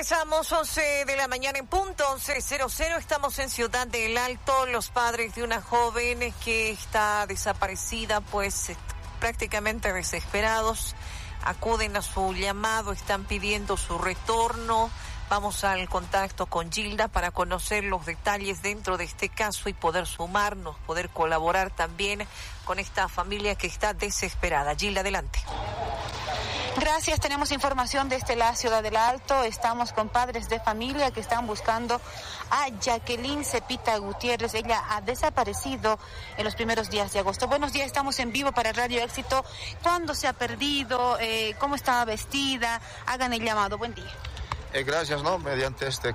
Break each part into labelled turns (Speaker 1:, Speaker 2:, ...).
Speaker 1: Regresamos 11 de la mañana en punto, 11:00. Estamos en Ciudad del Alto. Los padres de una joven que está desaparecida, pues prácticamente desesperados, acuden a su llamado, están pidiendo su retorno. Vamos al contacto con Gilda para conocer los detalles dentro de este caso y poder sumarnos, poder colaborar también con esta familia que está desesperada. Gilda, adelante.
Speaker 2: Gracias, tenemos información desde la Ciudad del Alto. Estamos con padres de familia que están buscando a Jacqueline Cepita Gutiérrez. Ella ha desaparecido en los primeros días de agosto. Buenos días, estamos en vivo para Radio Éxito. ¿Cuándo se ha perdido? ¿Cómo estaba vestida? Hagan el llamado. Buen día.
Speaker 3: Gracias, ¿no? Mediante este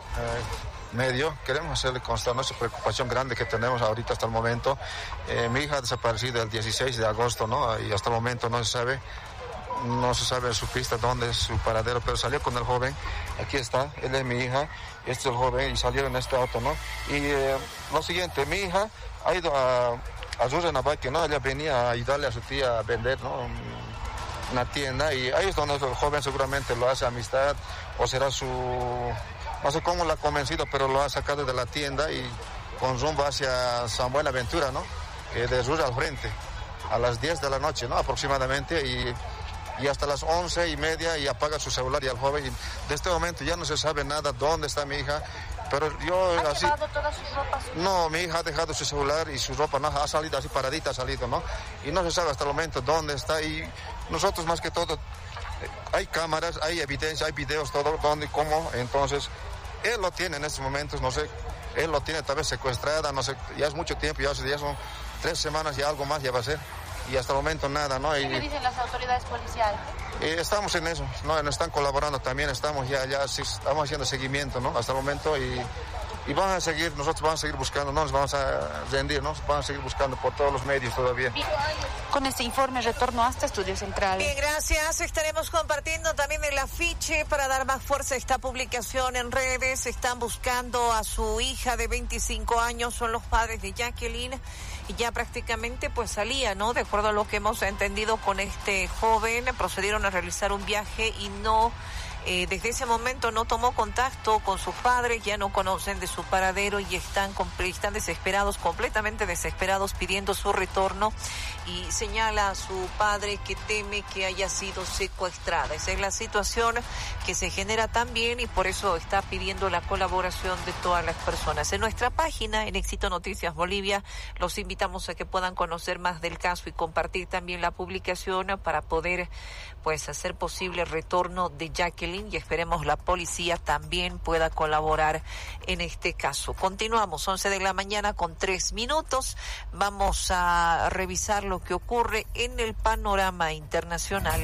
Speaker 3: medio queremos hacerle constar nuestra preocupación grande que tenemos ahorita hasta el momento. Mi hija ha desaparecido el 16 de agosto, ¿no? Y hasta el momento no se sabe su pista, dónde es su paradero, pero salió con el joven. Aquí está, él es mi hija, este es el joven, y salieron en este auto, ¿no? Y lo siguiente, mi hija ha ido a Rurrenabaque, ¿no? Ella venía a ayudarle a su tía a vender, ¿no? Una tienda, y ahí es donde el joven seguramente lo hace amistad, o será no sé cómo lo ha convencido, pero lo ha sacado de la tienda y con rumbo hacia San Buenaventura, ¿no? De Rurre al frente, a las 10 de la noche, ¿no? Aproximadamente, y hasta las 11:30 y apaga su celular y al joven, y de este momento ya no se sabe nada dónde está mi hija, pero yo
Speaker 2: ¿Ha
Speaker 3: así...
Speaker 2: llevado todas sus ropas?
Speaker 3: No, mi hija ha dejado su celular y su ropa, ¿no? Ha salido así paradita, ha salido, ¿no? Y no se sabe hasta el momento dónde está, y nosotros más que todo, hay cámaras, hay evidencia, hay videos, todo, dónde y cómo, entonces, él lo tiene en estos momentos, no sé, él lo tiene tal vez secuestrada, no sé, ya es mucho tiempo, ya son 3 semanas, ya algo más ya va a ser. Y hasta el momento nada, ¿no?
Speaker 2: ¿Qué le dicen las autoridades policiales?
Speaker 3: Estamos en eso, ¿no? Nos están colaborando también, estamos estamos haciendo seguimiento, ¿no? Hasta el momento, y van a seguir, nosotros vamos a seguir buscando, no nos vamos a rendir, ¿no? Vamos a seguir buscando por todos los medios todavía.
Speaker 2: Con este informe retorno hasta Estudios Centrales.
Speaker 1: Bien, gracias. Estaremos compartiendo también el afiche para dar más fuerza a esta publicación en redes. Están buscando a su hija de 25 años, son los padres de Jacqueline, y ya prácticamente pues salía, ¿no? De acuerdo a lo que hemos entendido con este joven, procedieron a realizar un viaje y no... desde ese momento no tomó contacto con sus padres, ya no conocen de su paradero y están desesperados, completamente desesperados, pidiendo su retorno, y señala a su padre que teme que haya sido secuestrada. Esa es la situación que se genera también, y por eso está pidiendo la colaboración de todas las personas. En nuestra página, en Éxito Noticias Bolivia, los invitamos a que puedan conocer más del caso y compartir también la publicación para poder pues hacer posible el retorno de Jacqueline, y esperemos la policía también pueda colaborar en este caso. Continuamos, 11 de la mañana con 3 minutos. Vamos a revisar lo que ocurre en el panorama internacional.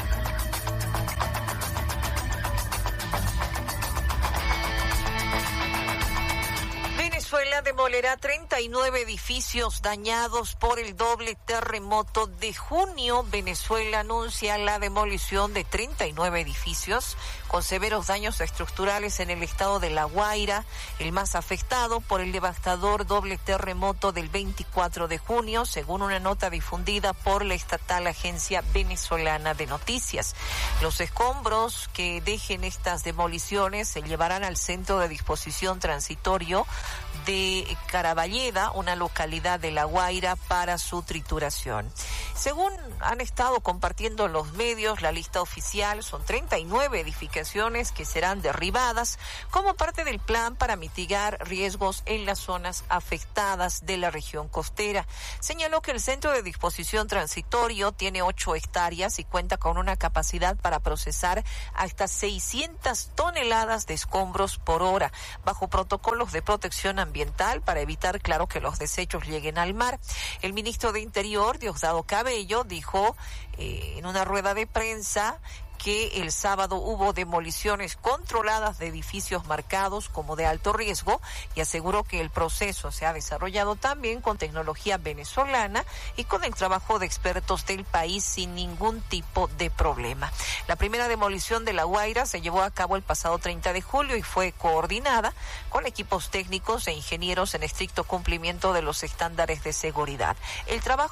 Speaker 1: Venezuela demolerá 39 edificios dañados por el doble terremoto de junio. Venezuela anuncia la demolición de 39 edificios con severos daños estructurales en el estado de La Guaira, el más afectado por el devastador doble terremoto del 24 de junio, según una nota difundida por la estatal Agencia Venezolana de Noticias. Los escombros que dejen estas demoliciones se llevarán al centro de disposición transitorio de Caraballeda, una localidad de La Guaira, para su trituración. Según han estado compartiendo los medios, la lista oficial son 39 edificaciones que serán derribadas como parte del plan para mitigar riesgos en las zonas afectadas de la región costera. Señaló que el centro de disposición transitorio tiene 8 hectáreas y cuenta con una capacidad para procesar hasta 600 toneladas de escombros por hora, bajo protocolos de protección ambiental para evitar, claro, que los desechos lleguen al mar. El ministro de Interior, Diosdado Cabello, dijo en una rueda de prensa que el sábado hubo demoliciones controladas de edificios marcados como de alto riesgo, y aseguró que el proceso se ha desarrollado también con tecnología venezolana y con el trabajo de expertos del país sin ningún tipo de problema. La primera demolición de La Guaira se llevó a cabo el pasado 30 de julio y fue coordinada con equipos técnicos e ingenieros en estricto cumplimiento de los estándares de seguridad. El trabajo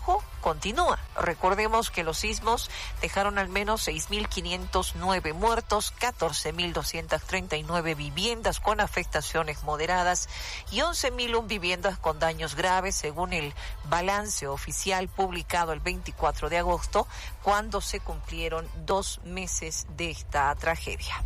Speaker 1: continúa. Recordemos que los sismos dejaron al menos 6.509 muertos, 14.239 viviendas con afectaciones moderadas y 11.001 viviendas con daños graves, según el balance oficial publicado el 24 de agosto, cuando se cumplieron 2 meses de esta tragedia.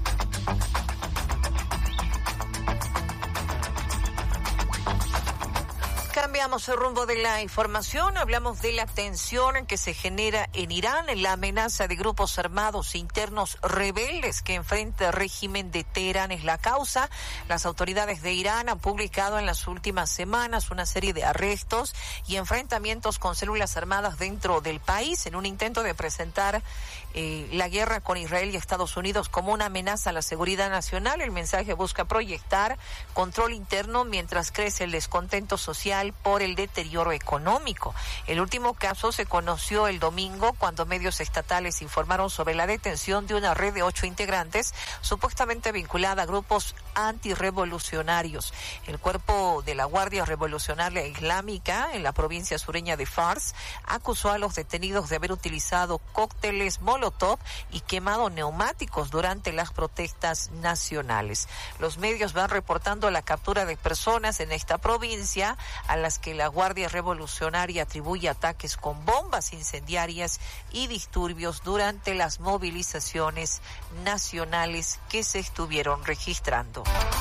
Speaker 1: Cambiamos el rumbo de la información, hablamos de la tensión que se genera en Irán, la amenaza de grupos armados internos rebeldes que enfrenta el régimen de Teherán es la causa. Las autoridades de Irán han publicado en las últimas semanas una serie de arrestos y enfrentamientos con células armadas dentro del país en un intento de presentar la guerra con Israel y Estados Unidos como una amenaza a la seguridad nacional. El mensaje busca proyectar control interno mientras crece el descontento social por el deterioro económico. El último caso se conoció el domingo cuando medios estatales informaron sobre la detención de una red de 8 integrantes supuestamente vinculada a grupos antirrevolucionarios. El cuerpo de la Guardia Revolucionaria Islámica en la provincia sureña de Fars acusó a los detenidos de haber utilizado cócteles Molotov y quemado neumáticos durante las protestas nacionales. Los medios van reportando la captura de personas en esta provincia a las que la Guardia Revolucionaria atribuye ataques con bombas incendiarias y disturbios durante las movilizaciones nacionales que se estuvieron registrando.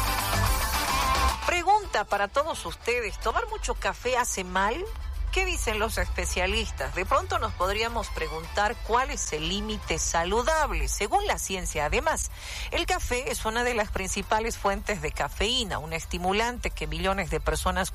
Speaker 1: Pregunta para todos ustedes, ¿tomar mucho café hace mal? ¿Qué dicen los especialistas? De pronto nos podríamos preguntar cuál es el límite saludable, según la ciencia. Además, el café es una de las principales fuentes de cafeína, un estimulante que millones de personas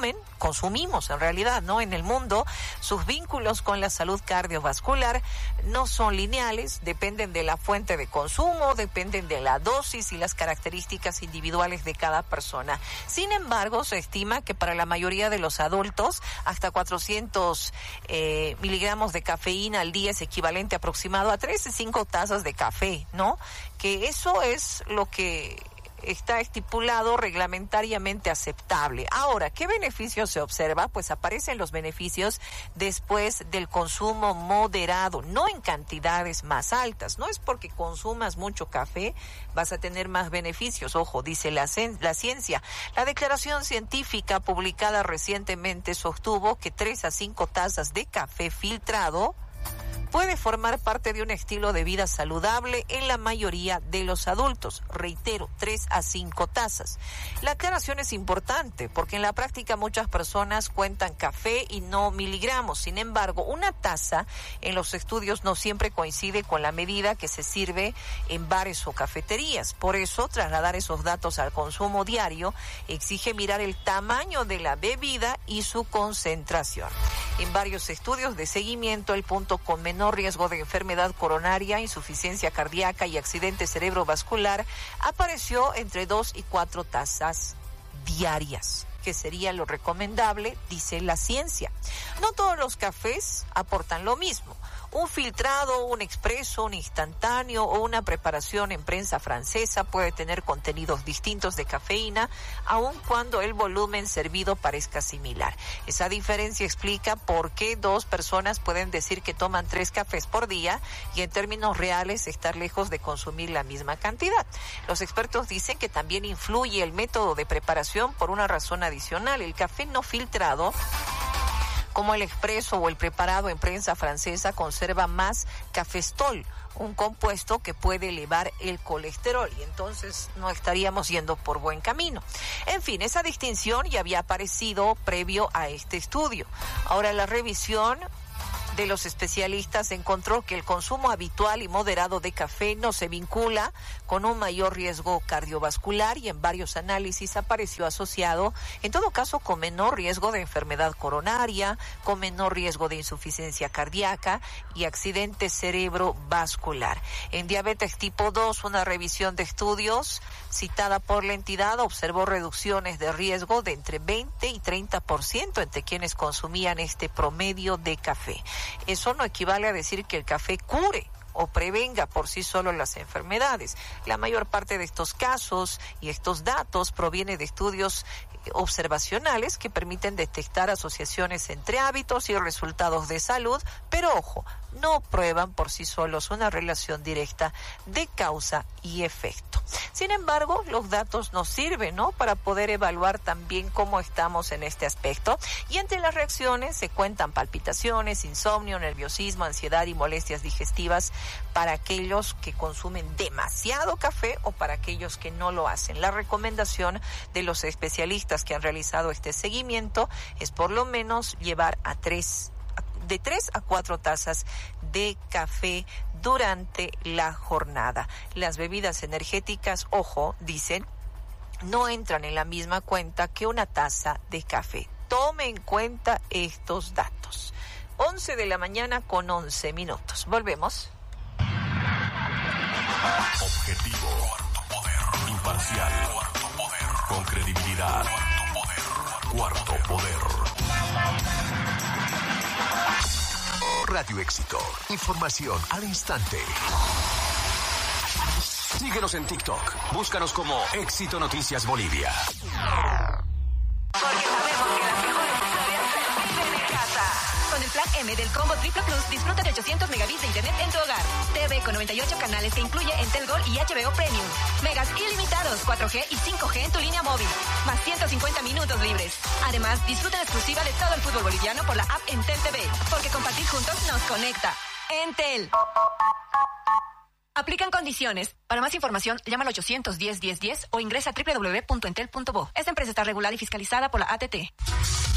Speaker 1: consumimos en realidad, ¿no? En el mundo, sus vínculos con la salud cardiovascular no son lineales, dependen de la fuente de consumo, dependen de la dosis y las características individuales de cada persona. Sin embargo, se estima que para la mayoría de los adultos, hasta 400 miligramos de cafeína al día es equivalente aproximado a 3 a 5 tazas de café, ¿no? Que eso es lo que está estipulado reglamentariamente aceptable. Ahora, ¿qué beneficios se observa? Pues aparecen los beneficios después del consumo moderado, no en cantidades más altas. No es porque consumas mucho café vas a tener más beneficios. Ojo, dice la ciencia. La declaración científica publicada recientemente sostuvo que 3 a 5 tazas de café filtrado puede formar parte de un estilo de vida saludable en la mayoría de los adultos. Reitero, 3 a 5 tazas. La aclaración es importante porque en la práctica muchas personas cuentan café y no miligramos. Sin embargo, una taza en los estudios no siempre coincide con la medida que se sirve en bares o cafeterías. Por eso, trasladar esos datos al consumo diario exige mirar el tamaño de la bebida y su concentración. En varios estudios de seguimiento, el punto con menor riesgo de enfermedad coronaria, insuficiencia cardíaca y accidente cerebrovascular apareció entre 2 y 4 tazas diarias, que sería lo recomendable, dice la ciencia. No todos los cafés aportan lo mismo. Un filtrado, un expreso, un instantáneo o una preparación en prensa francesa puede tener contenidos distintos de cafeína, aun cuando el volumen servido parezca similar. Esa diferencia explica por qué 2 personas pueden decir que toman 3 cafés por día y en términos reales estar lejos de consumir la misma cantidad. Los expertos dicen que también influye el método de preparación por una razón adicional. El café no filtrado, como el expreso o el preparado en prensa francesa, conserva más cafestol, un compuesto que puede elevar el colesterol, y entonces no estaríamos yendo por buen camino. En fin, esa distinción ya había aparecido previo a este estudio. Ahora, la revisión de los especialistas encontró que el consumo habitual y moderado de café no se vincula con un mayor riesgo cardiovascular y en varios análisis apareció asociado, en todo caso, con menor riesgo de enfermedad coronaria, con menor riesgo de insuficiencia cardíaca y accidente cerebrovascular. En diabetes tipo 2, una revisión de estudios citada por la entidad observó reducciones de riesgo de entre 20 y 30% entre quienes consumían este promedio de café. Eso no equivale a decir que el café cure o prevenga por sí solo las enfermedades. La mayor parte de estos casos y estos datos proviene de estudios observacionales que permiten detectar asociaciones entre hábitos y resultados de salud, pero ojo, no prueban por sí solos una relación directa de causa y efecto. Sin embargo, los datos nos sirven, ¿no?, para poder evaluar también cómo estamos en este aspecto, y entre las reacciones se cuentan palpitaciones, insomnio, nerviosismo, ansiedad y molestias digestivas para aquellos que consumen demasiado café o para aquellos que no lo hacen. La recomendación de los especialistas que han realizado este seguimiento es por lo menos llevar de 3 a 4 tazas de café durante la jornada. Las bebidas energéticas, ojo, dicen, no entran en la misma cuenta que una taza de café. Tome en cuenta estos datos. 11 de la mañana con 11 minutos. Volvemos.
Speaker 4: Objetivo. Cuarto poder. Imparcial. Cuarto poder. Con credibilidad. Cuarto poder. Cuarto poder. Radio Éxito. Información al instante. Síguenos en TikTok. Búscanos como Éxito Noticias Bolivia.
Speaker 5: Porque sabemos que las mejores historias se viven en casa. Con el plan M del Combo Triple Plus, disfruta de 800 megabits de internet en tu hogar. TV con 98 canales que incluye Entel Gold y HBO Premium. Megas ilimitados, 4G y 5G en tu línea móvil. Más 150 minutos libres. Además, disfruta en exclusiva de todo el fútbol boliviano por la app Entel TV. Porque compartir juntos nos conecta. Entel. Aplican condiciones. Para más información, llama al 810-1010 o ingresa a www.entel.bo. Esta empresa está regulada y fiscalizada por la ATT.